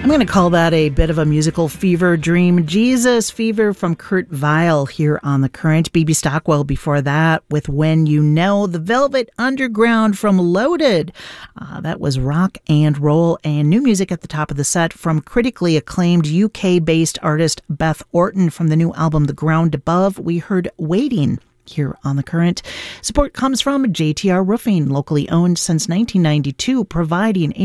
I'm going to call that a bit of a musical fever dream. Jesus Fever from Kurt Weill here on The Current. B.B. Stockwell before that with When You Know. The Velvet Underground from Loaded. That was rock and roll, and new music at the top of the set from critically acclaimed UK-based artist Beth Orton from the new album The Ground Above. We heard Waiting here on The Current. Support comes from JTR Roofing, locally owned since 1992, providing